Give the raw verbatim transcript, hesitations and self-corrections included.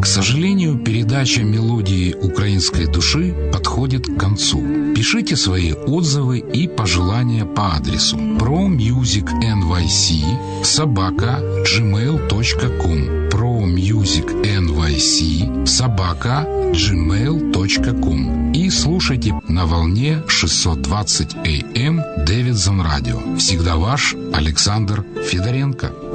сожалению, передача «Мелодии украинской души» подходит к концу. Пишите свои отзывы и пожелания по адресу promusicnyc собака джимейл точка ком promusicnyc собака джимейл точка ком и слушайте на волне шестьсот двадцать эй эм Davidson Radio. Всегда ваш Александр Федоренко.